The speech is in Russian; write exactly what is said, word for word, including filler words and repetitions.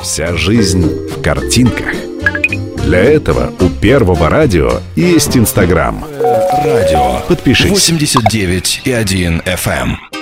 Вся жизнь в картинках. Для этого у Первого радио есть Инстаграм. Радио Подпишись. восемьдесят девять и один эф эм.